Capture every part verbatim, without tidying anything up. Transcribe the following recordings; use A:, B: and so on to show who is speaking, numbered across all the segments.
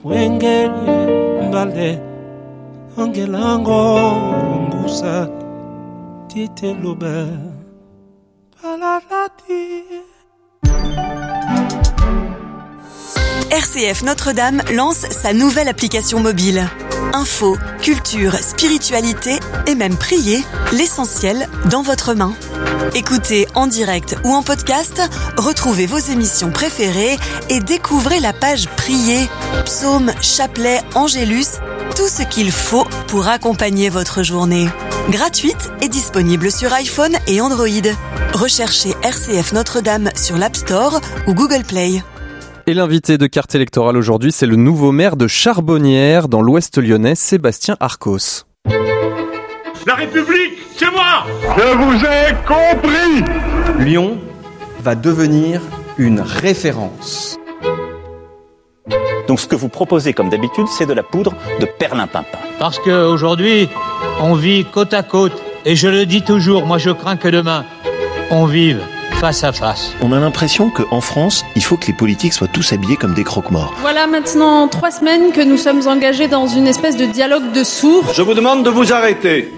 A: R C F Notre-Dame lance sa nouvelle application mobile. Info, culture, spiritualité et même prier, l'essentiel dans votre main. Écoutez en direct ou en podcast, retrouvez vos émissions préférées et découvrez la page Prier, psaumes, chapelets, angélus, tout ce qu'il faut pour accompagner votre journée. Gratuite et disponible sur iPhone et Android. Recherchez R C F Notre-Dame sur l'App Store ou Google Play.
B: Et l'invité de Carte électorale aujourd'hui, c'est le nouveau maire de Charbonnières, dans l'Ouest lyonnais, Sébastien Arcos.
C: La République, c'est moi!
D: Je vous ai compris!
E: Lyon va devenir une référence.
F: Donc ce que vous proposez, comme d'habitude, c'est de la poudre de perlimpinpin.
G: Parce qu'aujourd'hui, on vit côte à côte. Et je le dis toujours, moi je crains que demain, on vive face à face.
H: On a l'impression qu'en France, il faut que les politiques soient tous habillés comme des croque-morts.
I: Voilà maintenant trois semaines que nous sommes engagés dans une espèce de dialogue de sourds.
C: Je vous demande de vous arrêter.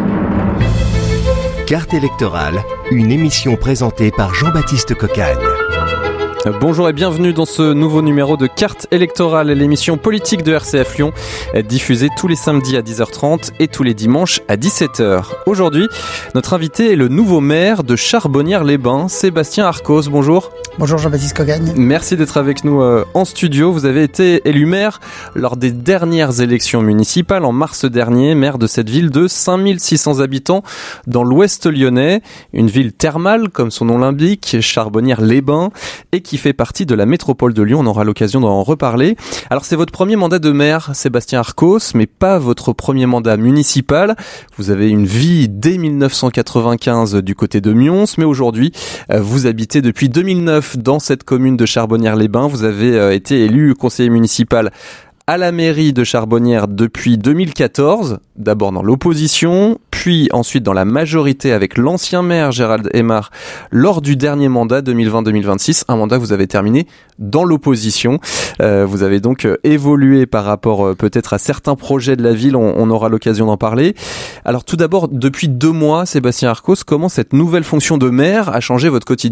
J: Carte électorale, une émission présentée par Jean-Baptiste Cocagne.
B: Bonjour et bienvenue dans ce nouveau numéro de Carte électorale, l'émission politique de R C F Lyon, diffusée tous les samedis à dix heures trente et tous les dimanches à dix-sept heures. Aujourd'hui, notre invité est le nouveau maire de Charbonnières-les-Bains, Sébastien Arcos. Bonjour.
K: Bonjour Jean-Baptiste Cocagne.
B: Merci d'être avec nous euh, en studio. Vous avez été élu maire lors des dernières élections municipales en mars dernier, maire de cette ville de cinq mille six cents habitants dans l'Ouest lyonnais, une ville thermale comme son nom l'indique, Charbonnières-les-Bains, et qui qui fait partie de la métropole de Lyon. On aura l'occasion d'en reparler. Alors, c'est votre premier mandat de maire, Sébastien Arcos, mais pas votre premier mandat municipal. Vous avez une vie dès mille neuf cent quatre-vingt-quinze du côté de Mions, mais aujourd'hui, vous habitez depuis deux mille neuf dans cette commune de Charbonnières-les-Bains. Vous avez été élu conseiller municipal à la mairie de Charbonnières depuis deux mille quatorze, d'abord dans l'opposition, puis ensuite dans la majorité avec l'ancien maire Gérald Aymar lors du dernier mandat deux mille vingt deux mille vingt-six, un mandat que vous avez terminé dans l'opposition. Euh, vous avez donc évolué par rapport euh, peut-être à certains projets de la ville, on, on aura l'occasion d'en parler. Alors tout d'abord, depuis deux mois, Sébastien Arcos, comment cette nouvelle fonction de maire a changé votre quotidien ?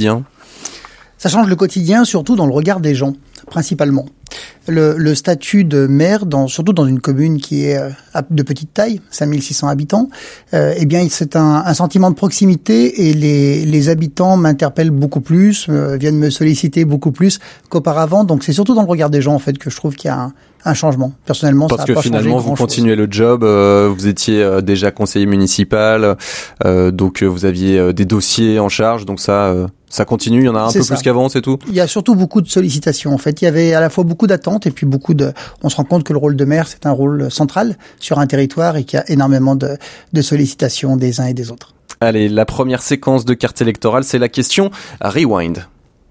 K: Ça change le quotidien, surtout dans le regard des gens, principalement. Le, le statut de maire, dans, surtout dans une commune qui est euh, de petite taille, cinq mille six cents habitants, euh, eh bien c'est un, un sentiment de proximité et les, les habitants m'interpellent beaucoup plus, euh, viennent me solliciter beaucoup plus qu'auparavant. Donc c'est surtout dans le regard des gens en fait que je trouve qu'il y a un, un changement. Personnellement,
B: Parce
K: ça
B: que
K: n'a pas changé
B: finalement vous
K: grand-chose.
B: continuez le job, euh, vous étiez euh, déjà conseiller municipal, euh, donc euh, vous aviez euh, des dossiers en charge, donc ça. Euh... Ça continue, il y en a un
K: c'est
B: peu
K: ça.
B: Plus qu'avant, c'est tout?
K: Il y a surtout beaucoup de sollicitations. En fait, il y avait à la fois beaucoup d'attentes et puis beaucoup de... On se rend compte que le rôle de maire, c'est un rôle central sur un territoire et qu'il y a énormément de, de sollicitations des uns et des autres.
B: Allez, la première séquence de carte électorale, c'est la question Rewind.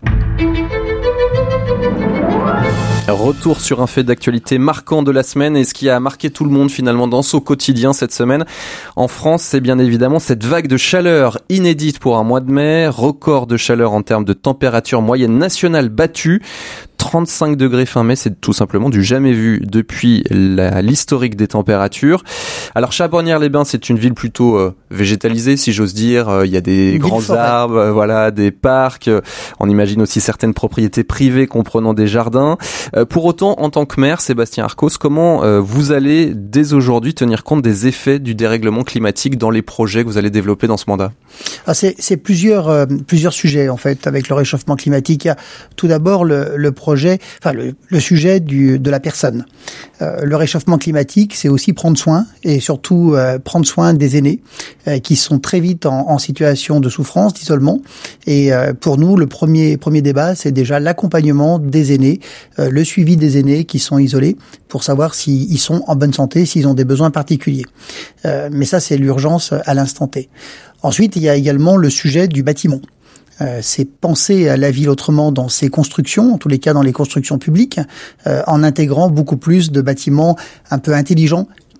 B: Retour sur un fait d'actualité marquant de la semaine et ce qui a marqué tout le monde finalement dans son quotidien cette semaine. En France, c'est bien évidemment cette vague de chaleur inédite pour un mois de mai, record de chaleur en termes de température moyenne nationale battue. trente-cinq degrés fin mai, c'est tout simplement du jamais vu depuis la, l'historique des températures. Alors Charbonnières-les-Bains, c'est une ville plutôt euh, végétalisée, si j'ose dire. Euh, il y a des
K: une
B: grands arbres, euh, voilà, des parcs. Euh, on imagine aussi certaines propriétés privées comprenant des jardins. Euh, pour autant, en tant que maire, Sébastien Arcos, comment euh, vous allez dès aujourd'hui tenir compte des effets du dérèglement climatique dans les projets que vous allez développer dans ce mandat?
K: Ah, c'est, c'est plusieurs euh, plusieurs sujets en fait avec le réchauffement climatique. Il y a tout d'abord le, le projet, enfin le, le sujet du, de la personne. Euh, le réchauffement climatique, c'est aussi prendre soin et surtout euh, prendre soin des aînés euh, qui sont très vite en, en situation de souffrance, d'isolement. Et euh, pour nous, le premier premier débat, c'est déjà l'accompagnement des aînés, euh, le suivi des aînés qui sont isolés pour savoir s'ils sont en bonne santé, s'ils ont des besoins particuliers. Euh, mais ça, c'est l'urgence à l'instant T. Ensuite, il y a également le sujet du bâtiment. Euh, c'est penser à la ville autrement dans ses constructions, en tous les cas dans les constructions publiques, euh, en intégrant beaucoup plus de bâtiments un peu intelligents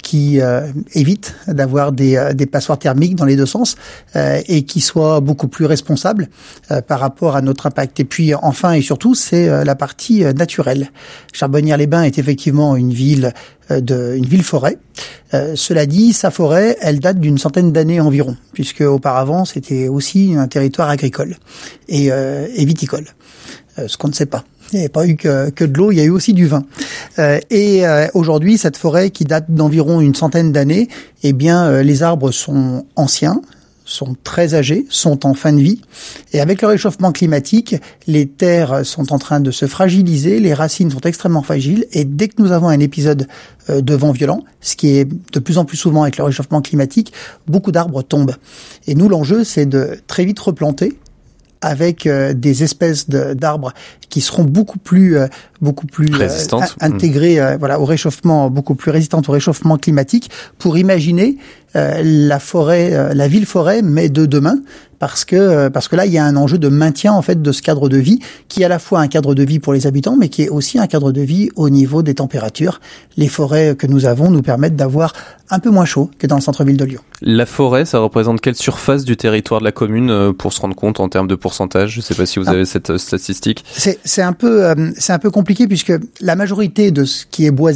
K: qui euh, évite d'avoir des, euh, des passoires thermiques dans les deux sens euh, et qui soit beaucoup plus responsable euh, par rapport à notre impact. Et puis enfin et surtout, c'est euh, la partie euh, naturelle. Charbonnières-les-Bains est effectivement une ville euh, de une ville-forêt. Euh, cela dit, sa forêt, elle date d'une centaine d'années environ, puisque auparavant c'était aussi un territoire agricole et, euh, et viticole. Euh, ce qu'on ne sait pas. Il n'y avait pas eu que, que de l'eau, il y a eu aussi du vin. Euh, et euh, aujourd'hui, cette forêt qui date d'environ une centaine d'années, eh bien, euh, les arbres sont anciens, sont très âgés, sont en fin de vie. Et avec le réchauffement climatique, les terres sont en train de se fragiliser, les racines sont extrêmement fragiles. Et dès que nous avons un épisode euh, de vent violent, ce qui est de plus en plus souvent avec le réchauffement climatique, beaucoup d'arbres tombent. Et nous, l'enjeu, c'est de très vite replanter avec euh, des espèces de, d'arbres qui seront beaucoup plus euh, beaucoup plus
B: résistantes,
K: euh, intégrées euh, voilà au réchauffement, beaucoup plus résistantes au réchauffement climatique, pour imaginer euh, la forêt, euh, la ville forêt, mais de demain, parce que parce que là il y a un enjeu de maintien en fait de ce cadre de vie qui est à la fois un cadre de vie pour les habitants, mais qui est aussi un cadre de vie au niveau des températures. Les forêts que nous avons nous permettent d'avoir un peu moins chaud que dans le centre-ville de Lyon.
B: La forêt, ça représente quelle surface du territoire de la commune pour se rendre compte en termes de pourcentage? Je ne sais pas si vous avez ah. cette statistique.
K: C'est, c'est un peu, euh, c'est un peu compliqué puisque la majorité de ce qui est boisé